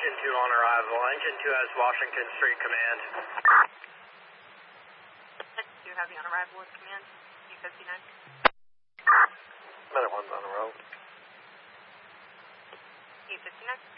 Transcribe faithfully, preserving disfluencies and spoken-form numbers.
Engine two on arrival. Engine two has Washington Street command. Engine two heavy on arrival with command. E fifty-nine. Another one's on the road. E fifty-nine.